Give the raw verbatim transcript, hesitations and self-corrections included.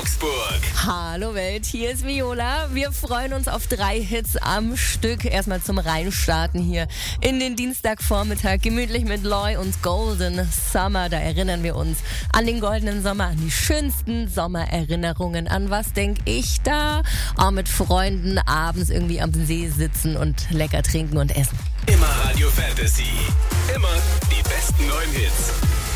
Augsburg. Hallo Welt, hier ist Viola. Wir freuen uns auf drei Hits am Stück. Erstmal zum Reinstarten hier in den Dienstagvormittag. Gemütlich mit Loy und Golden Summer. Da erinnern wir uns an den goldenen Sommer, an die schönsten Sommererinnerungen. An was denk ich da? Auch mit Freunden abends irgendwie am See sitzen und lecker trinken und essen. Immer Radio Fantasy. Immer die besten neuen Hits.